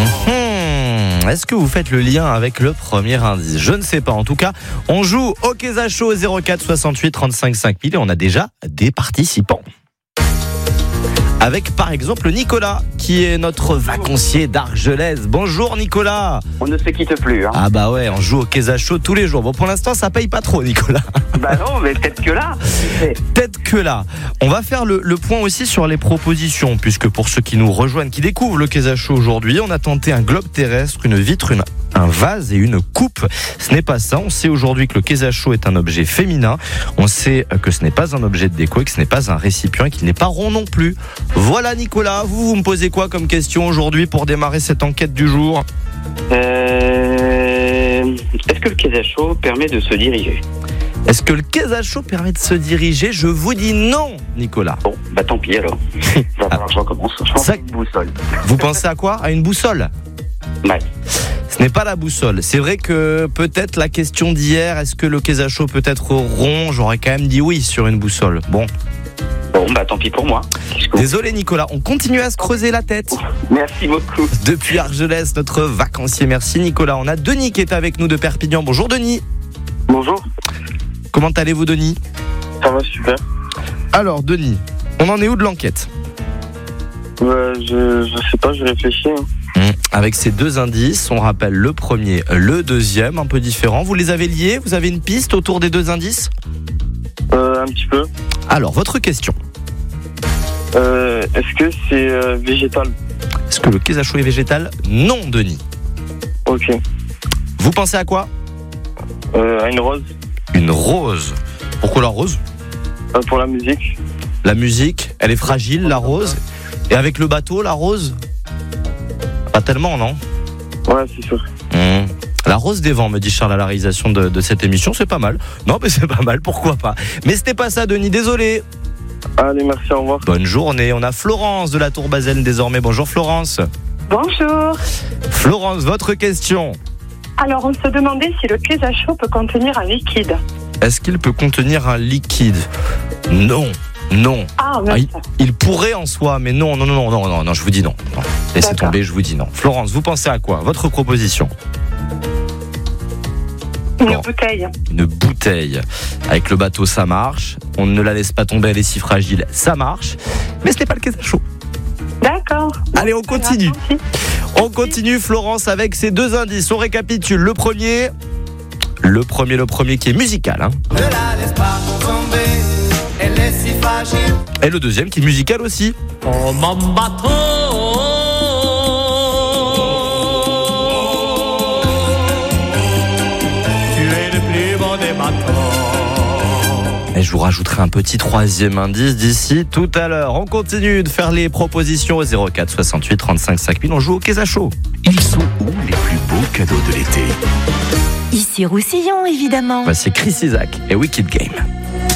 Est-ce que vous faites le lien avec le premier indice ? Je ne sais pas. En tout cas, on joue au Keza Show 04 68 35 5000 et on a déjà des participants. Avec par exemple Nicolas, qui est notre vacancier d'Argelès. Bonjour Nicolas. On ne se quitte plus. Ah bah ouais, on joue au Keza Show tous les jours. Bon, pour l'instant, ça paye pas trop, Nicolas. Bah non, mais peut-être que là. Peut-être que là. On va faire le point aussi sur les propositions, puisque pour ceux qui nous rejoignent, qui découvrent le Keza Show aujourd'hui, on a tenté un globe terrestre, une vitre, un vase et une coupe. Ce n'est pas ça. On sait aujourd'hui que le Keza Show est un objet féminin. On sait que ce n'est pas un objet de déco et que ce n'est pas un récipient et qu'il n'est pas rond non plus. Voilà Nicolas, vous me posez quoi comme question aujourd'hui pour démarrer cette enquête du jour ? Est-ce que le Keza Show permet de se diriger ? Est-ce que le Keza Show permet de se diriger ? Je vous dis non, Nicolas. Bon, bah tant pis alors. Va falloir que je recommence. Je pense à une boussole. Vous pensez à quoi ? À une boussole ? Ouais. Ce n'est pas la boussole. C'est vrai que peut-être la question d'hier, est-ce que le Keza Show peut être rond ? J'aurais quand même dit oui sur une boussole. Bon, bah tant pis pour moi. Désolé Nicolas, on continue à se creuser la tête. Merci beaucoup. Depuis Argelès, notre vacancier. Merci Nicolas. On a Denis qui est avec nous de Perpignan. Bonjour Denis. Bonjour. Comment allez-vous Denis ? Ça va super. Alors Denis, on en est où de l'enquête ? Je sais pas, je réfléchis. Avec ces deux indices, on rappelle le premier, le deuxième, un peu différent. Vous les avez liés ? Vous avez une piste autour des deux indices ? Un petit peu. Alors, votre question. Est-ce que c'est végétal ? Est-ce que le Keza Show est végétal ? Non, Denis. Ok. Vous pensez à quoi ? À une rose. Une rose. Pourquoi la rose ? Pour la musique. La musique, elle est fragile, la rose. Et avec le bateau, la rose ? Pas tellement, non ? Ouais, c'est sûr. La rose des vents, me dit Charles à la réalisation de cette émission, c'est pas mal. Non, mais c'est pas mal, pourquoi pas. Mais c'était pas ça, Denis, désolé. Allez, merci, au revoir. Bonne journée. On a Florence de la Tour Bazaine désormais. Bonjour Florence. Bonjour. Florence, votre question. Alors, on se demandait si le Keza Show peut contenir un liquide. Est-ce qu'il peut contenir un liquide ? Non. Il pourrait en soi, mais non, je vous dis non. Laissez tomber, je vous dis non. Florence, vous pensez à quoi ? Votre proposition ? Une bouteille. Une bouteille. Avec le bateau, ça marche. On ne la laisse pas tomber, elle est si fragile, ça marche. Mais ce n'est pas le Keza Show. D'accord. Allez, on continue. On continue, Florence, avec ces deux indices. On récapitule. Le premier qui est musical. Ne la laisse pas tomber, elle est si fragile. Et le deuxième qui est musical aussi. Oh mon bateau. Et je vous rajouterai un petit troisième indice d'ici tout à l'heure. On continue de faire les propositions au 04 68 35 5000. On joue au Keza Show. Ils sont où les plus beaux cadeaux de l'été ? Ici Roussillon, évidemment. Voici Chris Isaak et Wicked Game.